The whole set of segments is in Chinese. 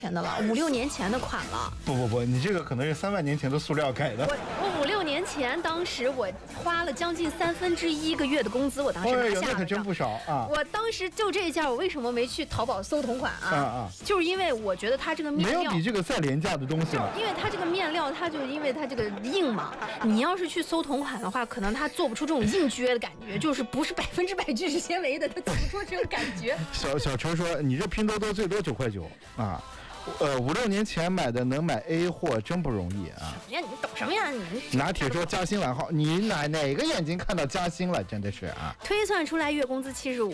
前的了，5、6年前的款了。 不，你这个可能是3万年前的塑料改的。 我5、6年前，当时我花了将近1/3个月的工资，我当时拿下了。 那可真不少啊！ 我当时就这一件，我为什么没去淘宝搜同款啊？就是因为我觉得它这个面料没有比这个再廉价的东西了。 因为它这个面料，它就因为它这个硬嘛，你要是去搜同款的话，可能它做不出这种硬撅的感觉，就是不是100%聚酯纤维的，它做不出这种感觉。 小陈说：“你这拼多多最多9块9啊。5、6年前买的能买 A 货真不容易啊！ 哎呀，你懂什么呀？你拿铁说加薪完后，你哪个眼睛看到加薪了？真的是啊！ 推算出来月工资75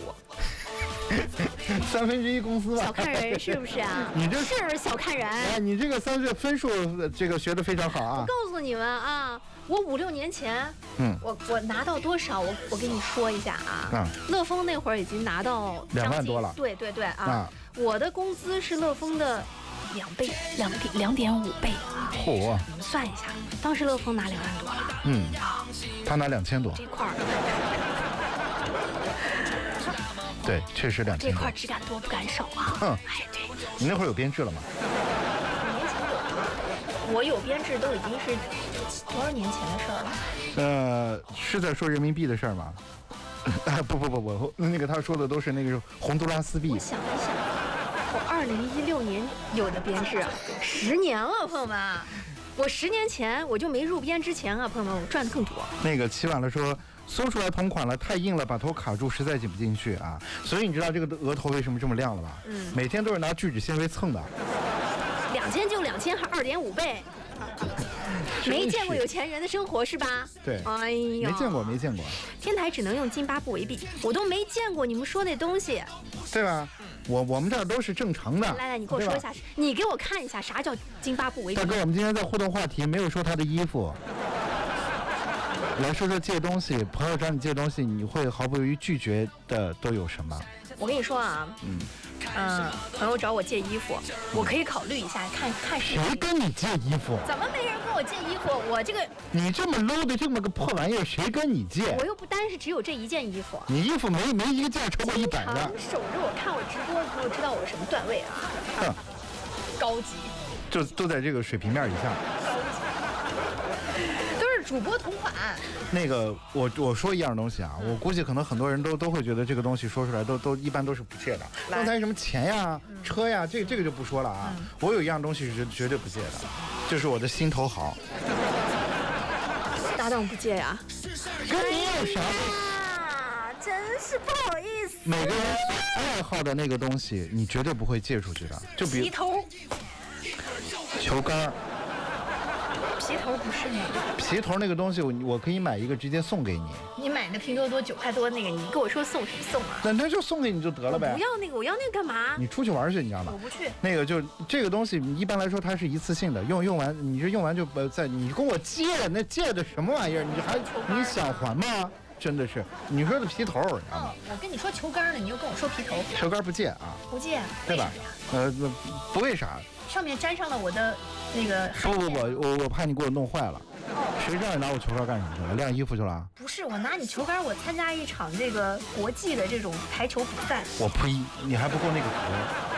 ，1/3工资吧？ 小看人是不是啊？ 你这是小看人。 哎，你这个3月分数这个学得非常好啊！ 我告诉你们啊，我5、6年前，我拿到多少？我跟你说一下啊，乐丰那会儿已经拿到 2万多了。 对啊，我的工资是乐丰的2倍，2.5倍啊！ 嚯！ 你们算一下，当时乐丰拿2万多了， 他拿2000多。 这块儿， 对，确实2000多。 这块只敢多不敢少啊！哎，对。 你那会儿有编制了吗 ？5年前有，我有编制都已经是多少年前的事儿了？ 是在说人民币的事儿吗？不，那个他说的都是那个洪都拉斯币。 我想一想，我2016年有的编制，10年了，朋友们。我10年前我就没入编之前啊，朋友们，我赚的更多。 那个齐婉了说，搜出来同款了，太硬了，把头卡住，实在挤不进去啊。所以你知道这个额头为什么这么亮了吧？每天都是拿聚酯纤维蹭的。 2000就2000，还2.5倍。没见过有钱人的生活是吧？ 对， 哎呀， 没见过。 天台只能用津巴布韦币，我都没见过你们说那东西， 对吧？我们这儿都是正常的。 来，你给我说一下，你给我看一下啥叫津巴布韦币。 大哥，我们今天在互动话题，没有说他的衣服。来说说借东西，朋友找你借东西，你会毫不犹豫拒绝的都有什么？ 我跟你说啊，朋友找我借衣服，我可以考虑一下，看谁跟你借衣服？ 怎么没人跟我借衣服？我这个你这么 low 的这么个破玩意儿，谁跟你借？ 我又不单是只有这一件衣服， 你衣服没一个件超过100的。 守着我看我直播的朋友知道我什么段位啊？高级， 就都在这个水平面以下。 主播同款。 那个我说一样东西啊，我估计可能很多人都会觉得这个东西说出来都一般都是不借的。刚才什么钱呀、车呀，这个就不说了啊。我有一样东西是绝对不借的，就是我的心头好。 搭档不借呀？ 跟你有啥？ 真是不好意思。 每个人爱好的那个东西，你绝对不会借出去的。就比如皮头、 球杆。 皮头不是吗？ 皮头那个东西，我可以买一个直接送给你。 你买的拼多多9块多那个，你跟我说送什么送啊？ 那就送给你就得了呗。 不要那个，我要那个干嘛？ 你出去玩去，你知道吗？ 我不去。 那个就这个东西，一般来说它是一次性的，用完，你这用完就在你跟我借，那借的什么玩意儿？你想还吗？真的是，你说的皮头，你知道吗？ 我跟你说球杆呢，你又跟我说皮头。 球杆不借啊？ 不借， 对吧？不为啥？ 上面沾上了我的那个。 不，我怕你给我弄坏了。谁让你拿我球杆干什么去了？晾衣服去了？ 不是，我拿你球杆，我参加一场这个国际的这种台球比赛。 我呸！你还不够那个格。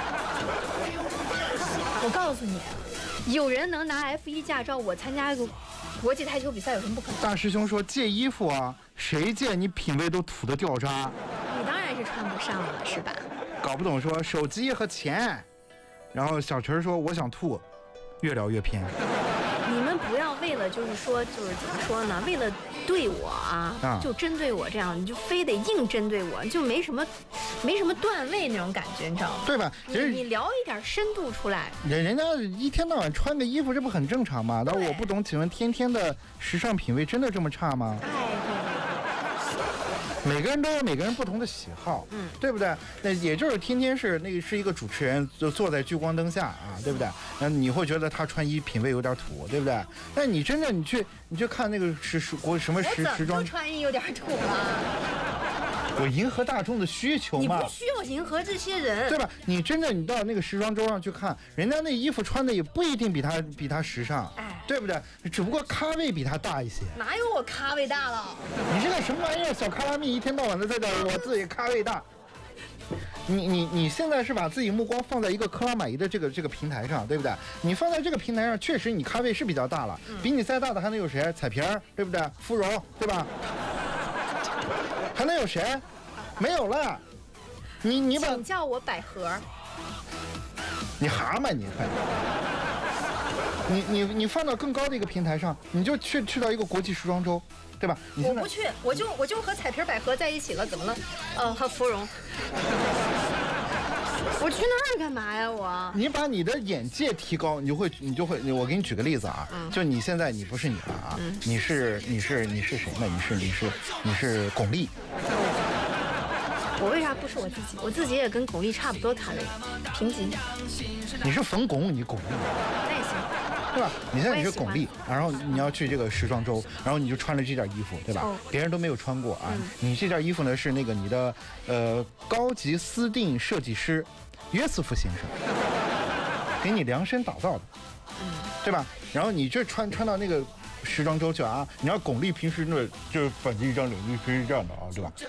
我告诉你，有人能拿 F1 驾照，我参加一个国际台球比赛有什么不可能？ 大师兄说借衣服啊，谁借你品味都土的掉渣。 你当然是穿不上了，是吧？ 搞不懂说手机和钱，然后小陈说我想吐，越聊越偏。 你们不要为了就是怎么说呢？为了对我啊，就针对我这样，你就非得硬针对我，就没什么段位那种感觉，你知道吗？ 对吧？ 你聊一点深度出来。 人家一天到晚穿个衣服，这不很正常吗？但我不懂，请问天天的时尚品味真的这么差吗？ 哎， 对。每个人都有每个人不同的喜好，对不对？那也就是天天是一个主持人，就坐在聚光灯下啊，对不对？那你会觉得他穿衣品味有点土，对不对？但你真的你去看那个什么时装， 穿衣有点土了。 我迎合大众的需求嘛。 你不需要迎合这些人， 对吧？你真的你到那个时装周上去看，人家那衣服穿的也不一定比他时尚，对不对？只不过咖位比他大一些。 哪有我咖位大了？ 你这个什么玩意儿？小卡拉蜜一天到晚的在这我自己咖位大。 你现在是把自己目光放在一个克拉玛依的这个平台上，对不对？你放在这个平台上，确实你咖位是比较大了，比你再大的还能有谁？彩萍，对不对？芙蓉，对吧？还能有谁？没有了。你把请叫我百合。 你蛤蟆，你看。你放到更高的一个平台上，你就去到一个国际时装周，对吧？ 我不去，我就和彩萍百合在一起了，怎么了？和芙蓉。我去那儿干嘛呀？我。你把你的眼界提高，你就会，我给你举个例子啊，就你现在你不是你了啊，你是谁呢？你是巩俐。 我为啥不是我自己？我自己也跟巩俐差不多咖位，平级。 你是冯巩，你巩俐。 那也行。 对吧？你现在你是巩俐，然后你要去这个时装周，然后你就穿了这件衣服，对吧？别人都没有穿过啊。你这件衣服呢是那个你的高级私定设计师约瑟夫先生给你量身打造的，对吧？然后你这穿到那个时装周去啊，你要巩俐平时那就是反正一张脸就是这样的啊，对吧？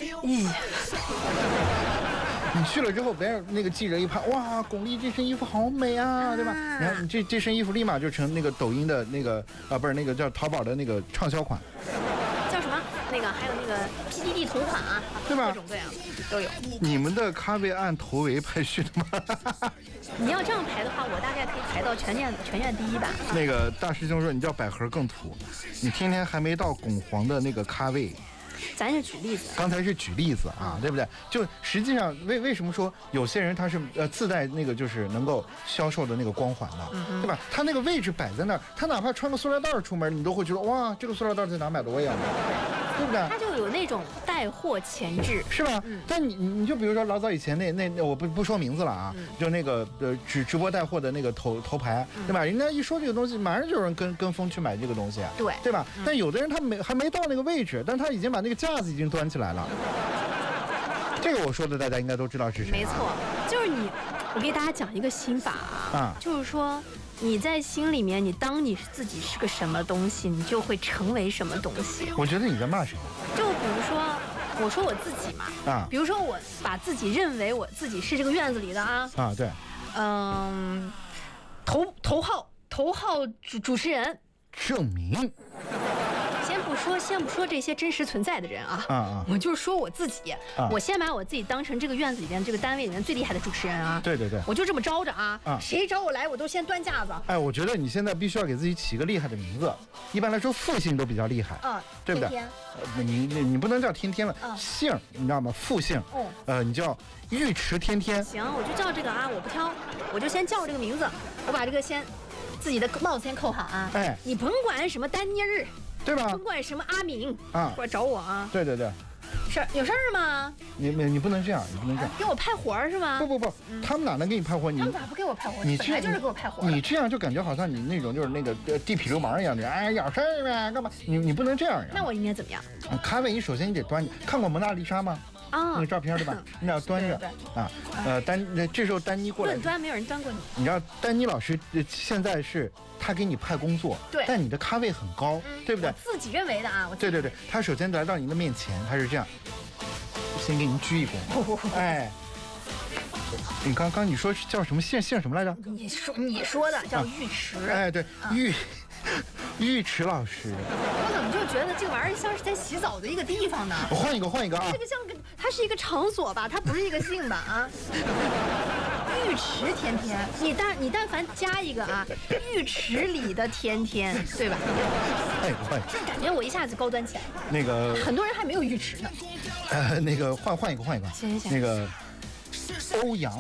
你去了之后，别人那个记者一拍，哇，巩俐这身衣服好美啊，对吧？然后你这身衣服立马就成那个抖音的那个不是那个叫淘宝的那个畅销款， 叫什么？那个还有那个 PDD 同款啊， 对吧？ 各种各样的都有。 你们的咖位按头围排序的吗？ 你要这样排的话，我大概可以排到全院第一吧。 那个大师兄说你叫百合更土，你天天还没到巩皇的那个咖位。 咱是举例子， 刚才是举例子啊，对不对？就实际上为什么说有些人他是自带那个就是能够销售的那个光环的，对吧？他那个位置摆在那儿，他哪怕穿个塑料袋出门，你都会觉得哇，这个塑料袋在哪买的？我也要买，对不对？ 他就有那种带货前置， 是吧？但你就比如说老早以前那我不说名字了啊，就那个直播带货的那个头牌，对吧？人家一说这个东西，马上就有人跟风去买这个东西，对吧？但有的人他还没到那个位置，但他已经把那个架子已经端起来了。这个我说的大家应该都知道是谁。 没错，就是你。我给大家讲一个心法啊，就是说你在心里面，你当你自己是个什么东西，你就会成为什么东西。 我觉得你在骂谁？ 就比如说，我说我自己嘛，比如说我把自己认为我自己是这个院子里的对， 头号主持人， 证明。 先不说这些真实存在的人啊，我就说我自己，我先把我自己当成这个院子里面这个单位里面最厉害的主持人啊。 对， 我就这么招着谁找我来我都先端架子。 哎，我觉得你现在必须要给自己起一个厉害的名字，一般来说复姓都比较厉害，对不对？你不能叫天天了，姓你知道吗？复姓，你叫尉迟天天。 行，我就叫这个我不挑，我就先叫这个名字，我把这个自己的帽子先扣好啊。 哎， 你甭管什么丹妮儿。 对吧？ 甭管什么阿敏过来找我啊！ 对， 有事儿吗？ 你不能这样， 给我派活是吗？ 不，他们哪能给你派活？ 他们咋不给我派活？你本来就是给我派活。 你这样就感觉好像你那种就是那个地痞流氓一样的，有事儿呗，干嘛？你不能这样呀。 那我应该怎么样？ 咖位，你首先你得端着。看过蒙娜丽莎吗？那个照片对吧？你要端着这时候丹妮过来， 论端没有人端过你。 你知道丹妮老师现在是他给你派工作， 对， 但你的咖位很高，对不对？ 自己认为的啊， 对，他首先来到您的面前，他是这样，先给您鞠一躬，哎。你刚刚你说叫什么姓什么来着？ 你说的叫尉迟。 哎，对，尉迟老师。 我怎么就觉得这个玩意儿像是在洗澡的一个地方呢？ 我换一个啊！ 这个像它是一个场所吧？它不是一个姓吧？尉迟天天，你但凡加一个尉迟里的天天，对吧？ 哎，换。 这感觉我一下子高端起来。 那个很多人还没有尉迟呢。 那个换一个。 行。 那个欧阳。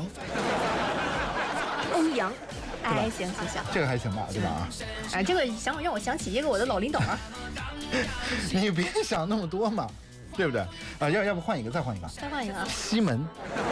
哎，行， 这个还行吧，对吧？ 这个让我想起一个我的老领导你别想那么多嘛，对不对？要不换一个，再换一个。西门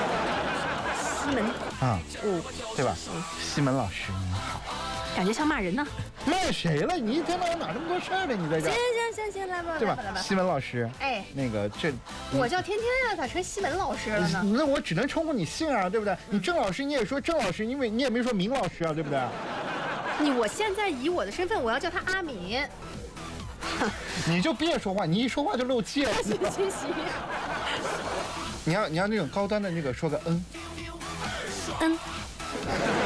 对吧？西门老师您好。 感觉像骂人呢。 骂谁了？你一天到晚哪这么多事儿呢？你在这。 行，来吧， 对吧？西门老师， 哎， 那个我叫天天呀，咋成西门老师了呢？ 那我只能称呼你姓啊，对不对？你郑老师你也说郑老师，因为你也没说明老师啊，对不对？ 我现在以我的身份，我要叫他阿敏。 你就别说话，你一说话就漏气了。 行。 你要那种高端的那个说个嗯。